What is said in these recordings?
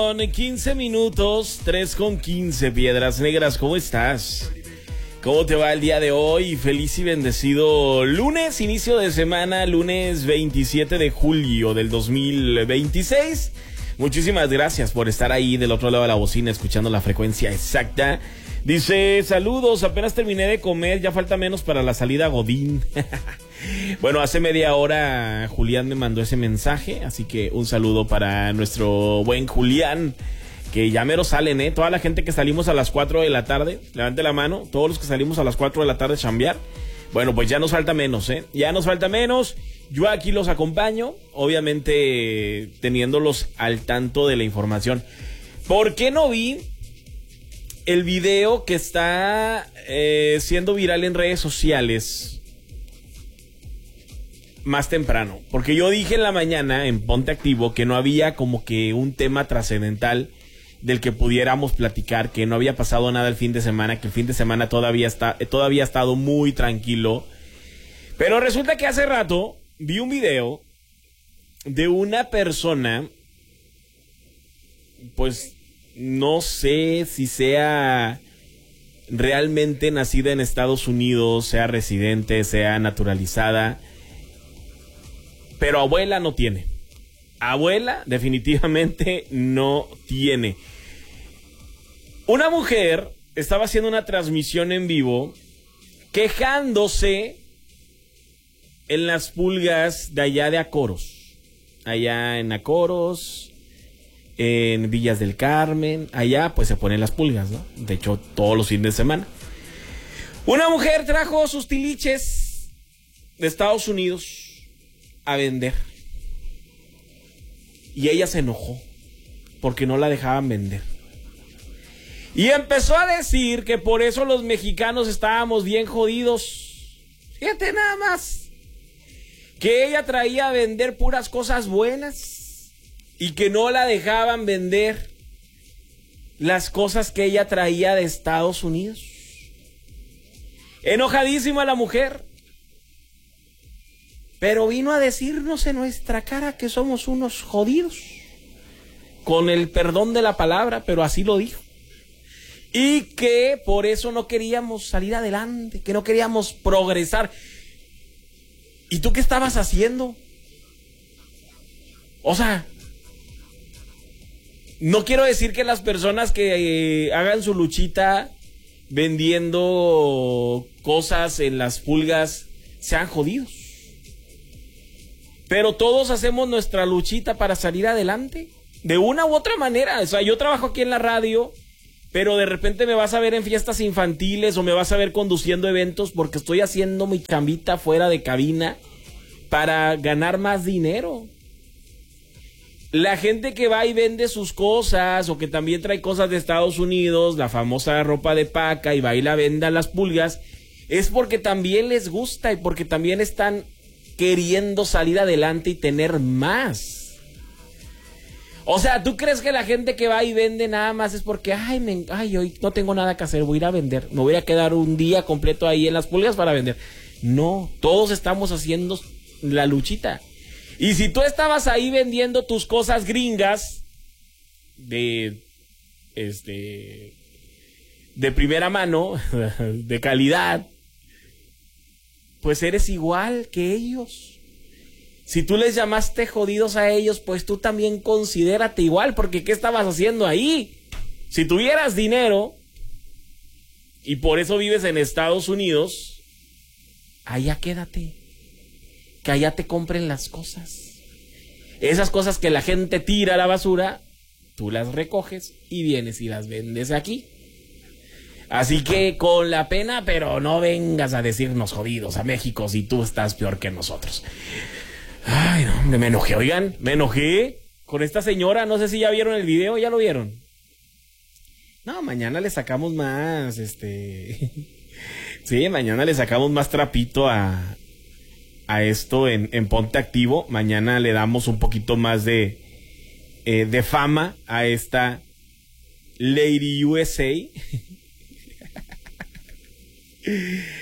Con 15 minutos, 3:15, Piedras Negras, ¿cómo estás? ¿Cómo te va el día de hoy? Feliz y bendecido lunes, inicio de semana, lunes 27 de julio del 2026. Muchísimas gracias por estar ahí del otro lado de la bocina, escuchando la frecuencia exacta. Dice, saludos, apenas terminé de comer, ya falta menos para la salida a Godín. Bueno, hace media hora Julián me mandó ese mensaje, así que un saludo para nuestro buen Julián, que ya mero salen, toda la gente que salimos a las 4 de la tarde, levante la mano, todos los que salimos a las 4 de la tarde a chambear. Bueno, pues ya nos falta menos, ya nos falta menos. Yo aquí los acompaño, obviamente teniéndolos al tanto de la información. ¿Por qué no vi el video que está siendo viral en redes sociales más temprano? Porque yo dije en la mañana en Ponte Activo que no había como que un tema trascendental del que pudiéramos platicar, que no había pasado nada el fin de semana, que el fin de semana todavía ha estado muy tranquilo. Pero resulta que hace rato vi un video de una persona, pues no sé si sea realmente nacida en Estados Unidos, sea residente, sea naturalizada, pero abuela no tiene. Abuela definitivamente no tiene. Una mujer estaba haciendo una transmisión en vivo quejándose en las pulgas de allá de Acoros. Allá en Acoros, en Villas del Carmen, allá pues se ponen las pulgas, ¿no? De hecho, todos los fines de semana. Una mujer trajo sus tiliches de Estados Unidos a vender. Y ella se enojó porque no la dejaban vender. Y empezó a decir que por eso los mexicanos estábamos bien jodidos. Fíjate nada más. Que ella traía a vender puras cosas buenas y que no la dejaban vender las cosas que ella traía de Estados Unidos. Enojadísima la mujer. Pero vino a decirnos en nuestra cara que somos unos jodidos. Con el perdón de la palabra, pero así lo dijo. Y que por eso no queríamos salir adelante, que no queríamos progresar. ¿Y tú qué estabas haciendo? O sea, no quiero decir que las personas que hagan su luchita vendiendo cosas en las pulgas sean jodidos. Pero todos hacemos nuestra luchita para salir adelante, de una u otra manera. O sea, yo trabajo aquí en la radio, pero de repente me vas a ver en fiestas infantiles o me vas a ver conduciendo eventos porque estoy haciendo mi chambita fuera de cabina para ganar más dinero. La gente que va y vende sus cosas o que también trae cosas de Estados Unidos, la famosa ropa de paca, y va y la vende a las pulgas, es porque también les gusta y porque también están queriendo salir adelante y tener más. O sea, ¿tú crees que la gente que va y vende nada más es porque hoy no tengo nada que hacer, voy a ir a vender, me voy a quedar un día completo ahí en las pulgas para vender? No, todos estamos haciendo la luchita. Y si tú estabas ahí vendiendo tus cosas gringas de primera mano, de calidad, pues eres igual que ellos. Si tú les llamaste jodidos a ellos, pues tú también considérate igual, porque ¿qué estabas haciendo ahí? Si tuvieras dinero y por eso vives en Estados Unidos, allá quédate, que allá te compren las cosas. Esas cosas que la gente tira a la basura, tú las recoges y vienes y las vendes aquí. Así que con la pena, pero no vengas a decirnos jodidos a México si tú estás peor que nosotros. Ay, no, me enojé, oigan, me enojé con esta señora. No sé si ya vieron el video, ¿ya lo vieron? No, mañana le sacamos más, sí, mañana le sacamos más trapito a esto en Ponte Activo. Mañana le damos un poquito más de fama a esta Lady USA.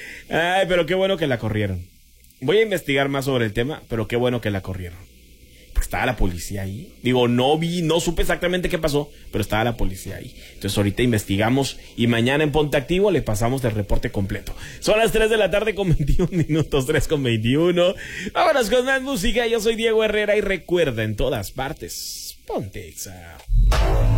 Ay, pero qué bueno que la corrieron. Voy a investigar más sobre el tema, pero qué bueno que la corrieron. Porque estaba la policía ahí. Digo, no supe exactamente qué pasó, pero estaba la policía ahí. Entonces ahorita investigamos y mañana en Ponte Activo le pasamos el reporte completo. Son las 3 de la tarde con 21 minutos, 3:21. Vámonos con más música. Yo soy Diego Herrera y recuerda, en todas partes, Ponte Exa.